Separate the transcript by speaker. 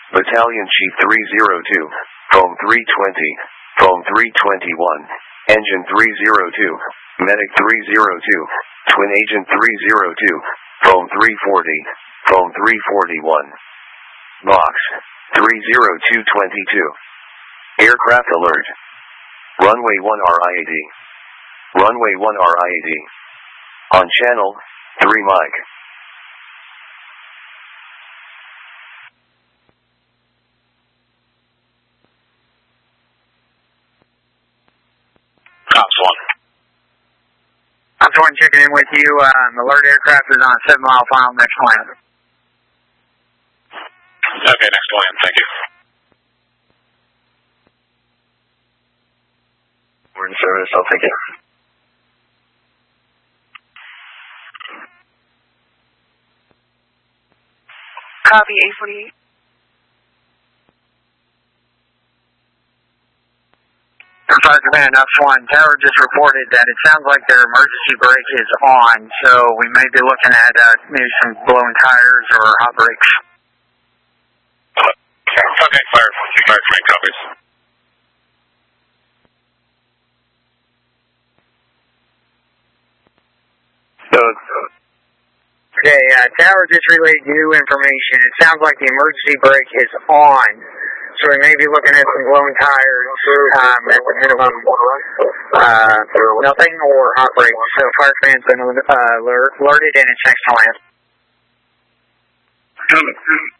Speaker 1: Battalion Chief 302, Foam 320, Foam 321, Engine 302, Medic 302, Twin Agent 302, Foam 340, Foam 341. Box 30222. Aircraft alert. Runway 1 RIAD. Runway 1 RIAD. On channel 3 mic.
Speaker 2: Cops 1.
Speaker 3: Cops 1 checking in with you. Alert aircraft is on a 7-mile final next land.
Speaker 2: Okay, next land. Thank you.
Speaker 1: We're in service. I'll take it.
Speaker 4: Copy, 848.
Speaker 3: Fire Command, Ops 1. Tower just reported that it sounds like their emergency brake is on, so we may be looking at maybe some blown tires or hot brakes.
Speaker 2: Okay, fire command copies.
Speaker 3: Okay, Tower just relayed new information. It sounds like the emergency brake is on, so we may be looking at some blown tires at the minimum. Nothing or hot brakes. So Fire Command's been alerted and it's next to land.